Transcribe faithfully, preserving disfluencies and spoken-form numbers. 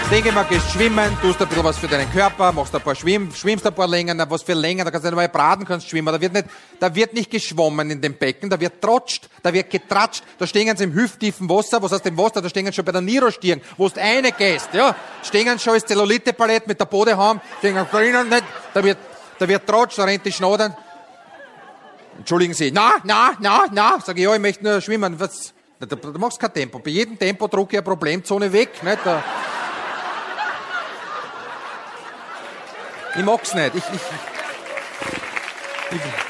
denke mal, gehst schwimmen, tust ein bisschen was für deinen Körper, machst ein paar Schwimm, schwimmst ein paar länger, na, was für länger, da kannst du nicht mal braten, kannst schwimmen. Da wird nicht, da wird nicht geschwommen in dem Becken, da wird trotscht, da wird getratscht, da stehen sie im hüfttiefen Wasser, was heißt im Wasser, da stehen sie schon bei der Nierostirn, wo du eine gehst, ja, stehen schon als Zellulite-Palett mit der Bodehaum, stehen drinnen nicht, da wird, da wird trotscht, da rennt die Schnodern. Entschuldigen Sie, na, na, na, na, sag ich, ja, ich möchte nur schwimmen, was, da, da, da machst du kein Tempo, bei jedem Tempo drucke ich eine Problemzone weg, nicht, da, ich mag's nicht. Ich, ich, ich,